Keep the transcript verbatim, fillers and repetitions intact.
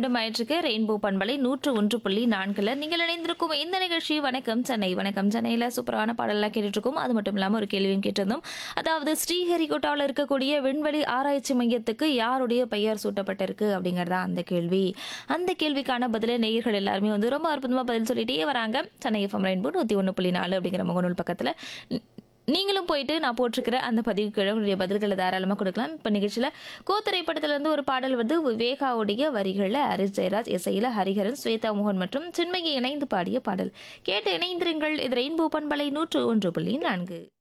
நிமிடம் ஆயிற்றுக்கு ரெயின்போ பண்பலை நூற்று ஒன்று புள்ளி நான்குல நீங்கள் இணைந்திருக்கும் இந்த நிகழ்ச்சி வணக்கம் சென்னை. வணக்கம் சென்னையில் சூப்பரான பாடலாம் கேட்டுட்டு இருக்கோம். அது மட்டும் இல்லாமல் ஒரு கேள்வியும் கேட்டிருந்தோம். அதாவது ஸ்ரீஹரிகோட்டாவில் இருக்கக்கூடிய விண்வெளி ஆராய்ச்சி மையத்துக்கு யாருடைய பெயர் சூட்டப்பட்டிருக்கு அப்படிங்கறதா அந்த கேள்வி. அந்த கேள்விக்கான பதில நேயர்கள் எல்லாருமே வந்து ரொம்ப அற்புதமா பதில் சொல்லிட்டே வராங்க. சென்னை எஃப்எம் ரெயின்போ நூற்றி ஒன்று புள்ளி நாலு அப்படிங்கிற முகநூல் பக்கத்தில் நீங்களும் போயிட்டு நான் போட்டிருக்கிற அந்த பதிவுக்கு உங்களுடைய பதில்களை தாராளமாக கொடுக்கலாம். இப்போ நிகழ்ச்சியில் கோத்திரைப்படத்திலிருந்து ஒரு பாடல் வந்து விவேகாவுடைய வரிகளில் ஹரிஸ் ஜெயராஜ், இசையில் ஹரிஹரன், ஸ்வேதா மோகன் மற்றும் சின்மயி இணைந்து பாடிய பாடல் கேட்டு இணைந்திருங்கள். இது ரெயின்போ பண்பலை நூற்று ஒன்று புள்ளி நான்கு.